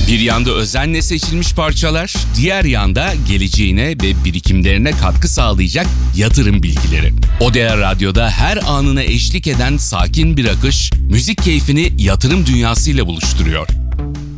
Bir yanda özenle seçilmiş parçalar, diğer yanda geleceğine ve birikimlerine katkı sağlayacak yatırım bilgileri. ODR Radyo'da her anına eşlik eden sakin bir akış, müzik keyfini yatırım dünyasıyla buluşturuyor.